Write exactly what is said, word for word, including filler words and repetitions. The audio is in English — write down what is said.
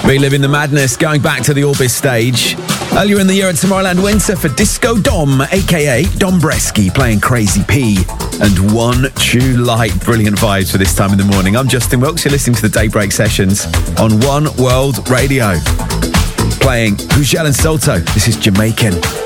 Reliving the madness, going back to the Orbis stage. Earlier in the year at Tomorrowland Winter for Disco Dom, aka Dombresky, playing Crazy P and One True Light. Brilliant vibes for this time in the morning. I'm Justin Wilkes. You're listening to the Daybreak Sessions on One World Radio. Playing Hugel and Salto. This is Jamaican.